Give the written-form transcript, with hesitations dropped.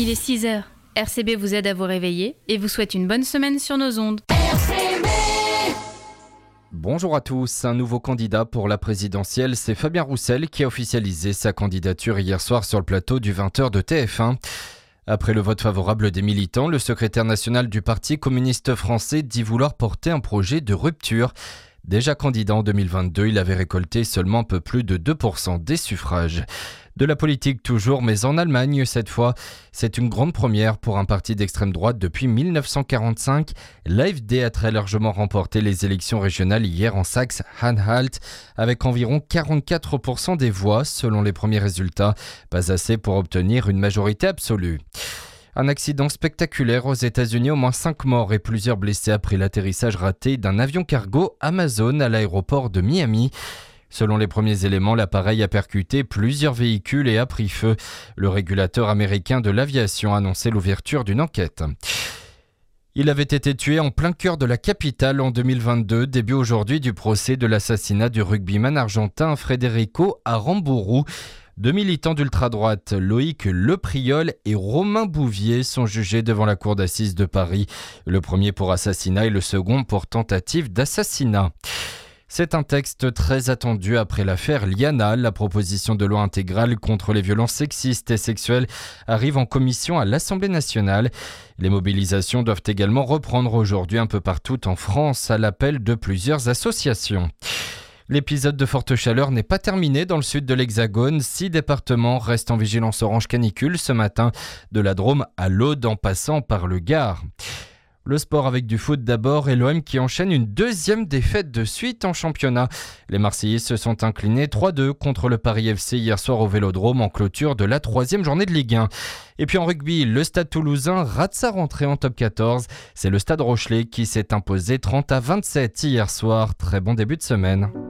Il est 6h. RCB vous aide à vous réveiller et vous souhaite une bonne semaine sur nos ondes. RCB. Bonjour à tous, un nouveau candidat pour la présidentielle, c'est Fabien Roussel qui a officialisé sa candidature hier soir sur le plateau du 20h de TF1. Après le vote favorable des militants, le secrétaire national du Parti communiste français dit vouloir porter un projet de rupture. Déjà candidat en 2022, il avait récolté seulement un peu plus de 2% des suffrages. De la politique toujours, mais en Allemagne cette fois. C'est une grande première pour un parti d'extrême droite depuis 1945. L'AfD a très largement remporté les élections régionales hier en Saxe-Anhalt avec environ 44% des voix selon les premiers résultats. Pas assez pour obtenir une majorité absolue. Un accident spectaculaire aux États-Unis, au moins 5 morts et plusieurs blessés après l'atterrissage raté d'un avion cargo Amazon à l'aéroport de Miami. Selon les premiers éléments, l'appareil a percuté plusieurs véhicules et a pris feu. Le régulateur américain de l'aviation a annoncé l'ouverture d'une enquête. Il avait été tué en plein cœur de la capitale en 2022, début aujourd'hui du procès de l'assassinat du rugbyman argentin Federico Aramburu. Deux militants d'ultra-droite, Loïc Lepriol et Romain Bouvier, sont jugés devant la cour d'assises de Paris. Le premier pour assassinat et le second pour tentative d'assassinat. C'est un texte très attendu après l'affaire Liana. La proposition de loi intégrale contre les violences sexistes et sexuelles arrive en commission à l'Assemblée nationale. Les mobilisations doivent également reprendre aujourd'hui un peu partout en France à l'appel de plusieurs associations. L'épisode de forte chaleur n'est pas terminé dans le sud de l'Hexagone. 6 départements restent en vigilance orange canicule ce matin, de la Drôme à l'Aude en passant par le Gard. Le sport avec du foot d'abord et l'OM qui enchaîne une deuxième défaite de suite en championnat. Les Marseillais se sont inclinés 3-2 contre le Paris FC hier soir au Vélodrome en clôture de la 3e journée de Ligue 1. Et puis en rugby, le Stade Toulousain rate sa rentrée en top 14. C'est le Stade Rochelais qui s'est imposé 30-27 hier soir. Très bon début de semaine.